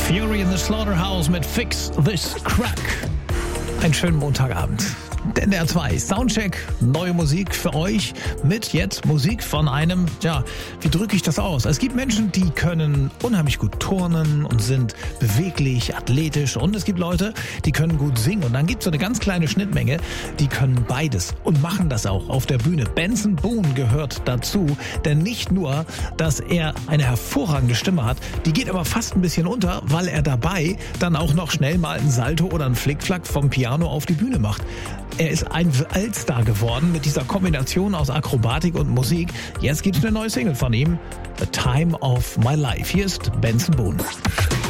Fury in the Slaughterhouse mit Fix This Crack. Einen schönen Montagabend. NDR 2 Soundcheck, neue Musik für euch mit jetzt Musik von einem, wie drücke ich das aus? Es gibt Menschen, die können unheimlich gut turnen und sind beweglich, athletisch, und es gibt Leute, die können gut singen, und dann gibt es so eine ganz kleine Schnittmenge, die können beides und machen das auch auf der Bühne. Benson Boone gehört dazu, denn nicht nur, dass er eine hervorragende Stimme hat, die geht aber fast ein bisschen unter, weil er dabei dann auch noch schnell mal einen Salto oder einen Flickflack vom Piano auf die Bühne macht. Er ist ein Allstar geworden mit dieser Kombination aus Akrobatik und Musik. Jetzt gibt's eine neue Single von ihm, The Time of My Life. Hier ist Benson Boone.